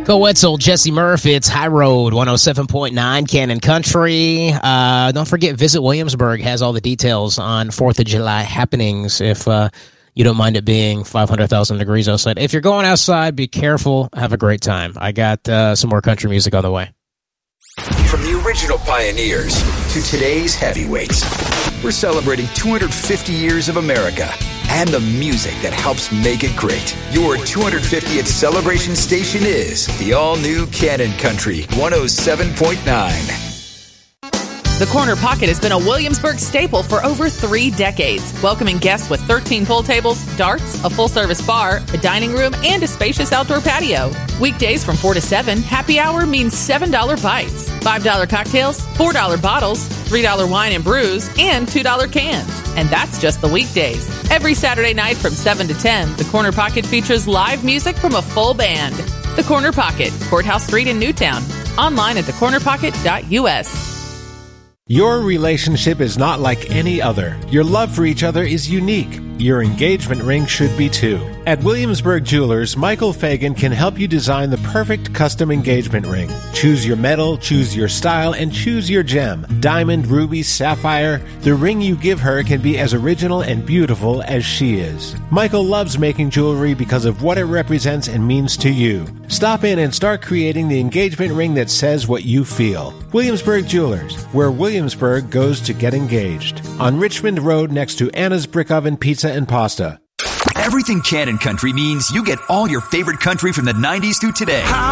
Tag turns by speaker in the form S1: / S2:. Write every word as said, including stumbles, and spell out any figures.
S1: Go Wetzel, Jesse Murphy. It's High Road, one oh seven point nine Cannon Country. Uh, don't forget, Visit Williamsburg has all the details on fourth of July happenings if uh, you don't mind it being five hundred thousand degrees outside. If you're going outside, be careful. Have a great time. I got uh, some more country music on the way.
S2: From the original pioneers to today's heavyweights, we're celebrating two hundred fifty years of America and the music that helps make it great. Your two hundred fiftieth celebration station is the all-new Cannon Country one oh seven point nine.
S3: The Corner Pocket has been a Williamsburg staple for over three decades, welcoming guests with thirteen pool tables, darts, a full-service bar, a dining room, and a spacious outdoor patio. Weekdays from four to seven, happy hour means seven dollars bites, five dollars cocktails, four dollars bottles, three dollars wine and brews, and two dollars cans. And that's just the weekdays. Every Saturday night from seven to ten, the Corner Pocket features live music from a full band. The Corner Pocket, Courthouse Street in Newtown. Online at the corner pocket dot u s.
S4: Your relationship is not like any other. Your love for each other is unique. Your engagement ring should be too. At Williamsburg Jewelers, Michael Fagan can help you design the perfect custom engagement ring. Choose your metal, choose your style, and choose your gem. Diamond, ruby, sapphire. The ring you give her can be as original and beautiful as she is. Michael loves making jewelry because of what it represents and means to you. Stop in and start creating the engagement ring that says what you feel. Williamsburg Jewelers, where Williamsburg goes to get engaged. On Richmond Road next to Anna's Brick Oven Pizza and Pasta.
S2: Everything Cannon Country means you get all your favorite country from the nineties through today.